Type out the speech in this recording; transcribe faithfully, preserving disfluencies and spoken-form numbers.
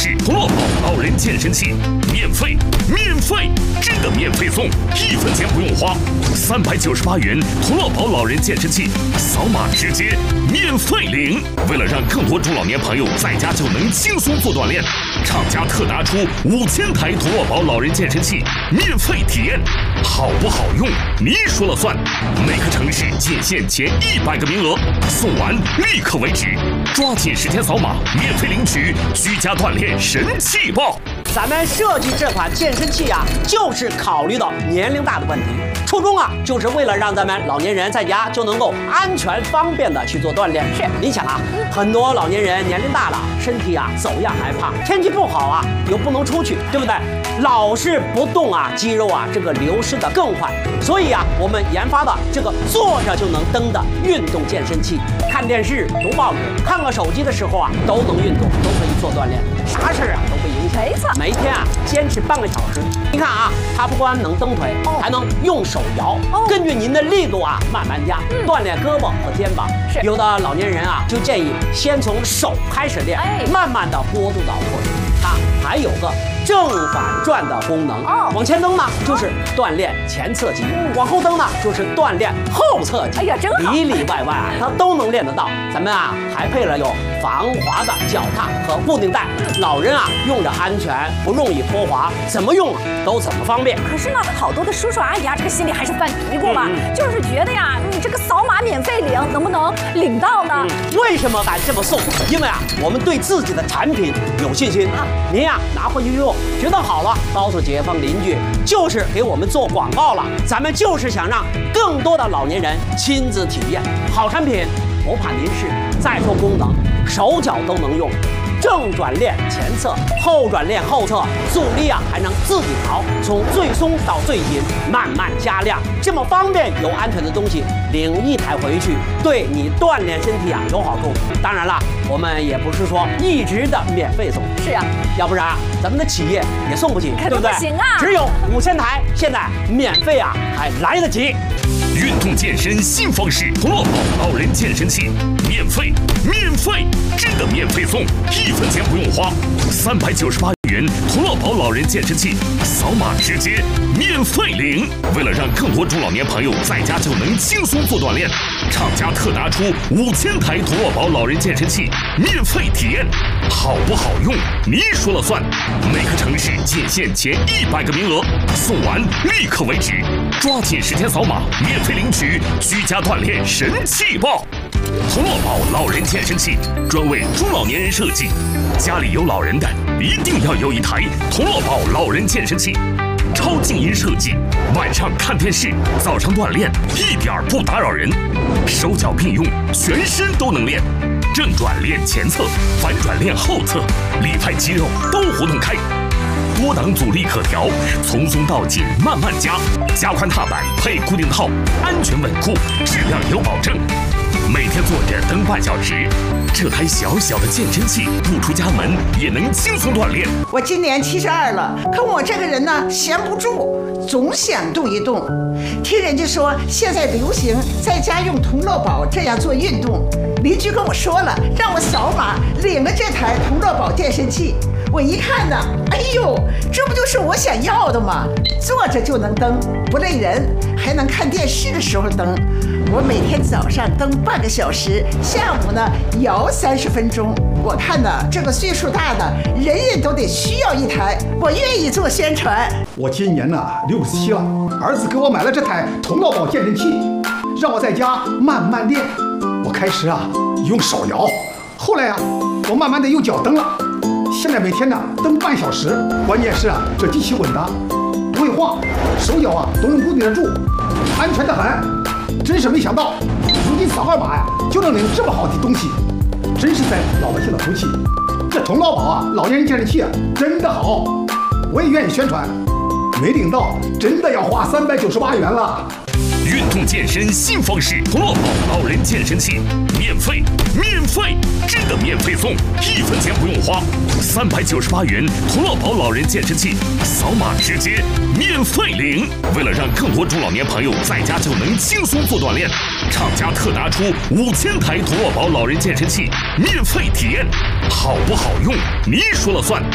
式陀螺宝老人健身器，免费，免费，真的免费送，一分钱不用花，三百九十八元陀螺宝老人健身器，扫码直接免费领。为了让更多中老年朋友在家就能轻松做锻炼，厂家特拿出五千台陀螺宝老人健身器免费体验，好不好用你说了算。每个城市仅限前一百个名额，送完立刻为止，抓紧时间扫码免费领取居家锻炼神器包。 咱们设计这款健身器啊，就是考虑到年龄大的问题，初衷啊，就是为了让咱们老年人在家就能够安全方便的去做锻炼。是，你想啊，很多老年人年龄大了，身体啊走样害怕，天气不好啊又不能出去，对不对？老是不动啊，肌肉啊这个流失的更快。所以啊，我们研发的这个坐着就能蹬的运动健身器，看电视、读报纸、看个手机的时候啊，都能运动，都可以做锻炼，啥事儿啊都不影响。 没错， 每天啊坚持半个小时。你看啊，它不光能蹬腿， 哦、 还能用手摇， 哦、 根据您的力度啊慢慢加，嗯、锻炼胳膊和肩膀。 是， 有的老年人啊就建议先从手开始练，哎、慢慢的过渡到后腿。它还有个正反转的功能，哦、往前蹬呢就是锻炼前侧肌，嗯、往后蹬呢就是锻炼后侧肌。 哎呀，真好， 里里外外啊它都能练得到。咱们啊还配了有防滑的脚踏和固定带，老人啊用着安全，不容易脱滑，怎么用啊都怎么方便。 可是呢，好多的叔叔阿姨啊，这个心里还是犯嘀咕嘛，嗯、就是觉得呀，你这个扫码免费领，能不能领到呢？ 嗯、为什么敢这么送？因为啊，我们对自己的产品有信心。啊、您呀、啊、拿回去用，觉得好了，告诉街坊邻居，就是给我们做广告了。咱们就是想让更多的老年人亲自体验好产品，不怕您试。再说功能，手脚都能用。正转练前侧，后转练后侧，阻力啊还能自己调，从最松到最紧，慢慢加量，这么方便又安全的东西，领一台回去，对你锻炼身体啊有好处。当然了，我们也不是说一直的免费送， 是啊， 要不然咱们的企业也送不起，对不对？ 不行啊， 只有五千台，现在免费啊还来得及。 运动健身新方式，陀螺宝老人健身器，免费，免费，真的免费送，一分钱不用花，三百九十八元陀螺宝老人健身器，扫码直接免费领。为了让更多中老年朋友在家就能轻松做锻炼，厂家特拿出五千台陀螺宝老人健身器免费体验，好不好用你说了算。每个城市仅限前一百个名额，送完立刻为止，抓紧时间扫码免费领取居家锻炼神器包。陀螺宝老人健身器专为中老年人设计，家里有老人的一定要有一台陀螺宝老人健身器，超静音设计，晚上看电视，早上锻炼一点不打扰人，手脚并用，全身都能练，正转练前侧，反转练后侧，里派肌肉都活动开。多档阻力可调，从松到紧慢慢加，加宽踏板配固定套，安全稳固，质量有保证。每天坐着蹬半小时，这台小小的健身器不出家门也能轻松锻炼。 我今年七十二了，可我这个人呢闲不住，总想动一动。听人家说现在流行在家用陀螺宝这样做运动，邻居跟我说了，让我扫码领了这台陀螺宝健身器。我一看呢，哎呦，这不就是我想要的吗？坐着就能蹬，不累人，还能看电视的时候蹬。我每天早上蹬半个小时，下午呢摇三十分钟。我看呢，这个岁数大的人人都得需要一台，我愿意做宣传。 我今年呢六十七了，儿子给我买了这台陀螺宝健身器，让我在家慢慢练。我开始啊用手摇，后来啊我慢慢的用脚蹬了。现在每天呢蹬半小时，关键是啊这机器稳当，不会晃，手脚啊都能固定得住，安全得很。真是没想到，如今扫二码呀就能领这么好的东西，真是在老百姓的福气。这陀螺宝啊老年人健身器啊真的好，我也愿意宣传。没领到真的要花三百九十八元了。 运动健身新方式，陀螺宝老人健身器，免费，免费，真的免费送，一分钱不用花，三百九十八元陀螺宝老人健身器，扫码直接免费领。为了让更多中老年朋友在家就能轻松做锻炼，厂家特拿出五千台陀螺宝老人健身器免费体验，好不好用你说了算。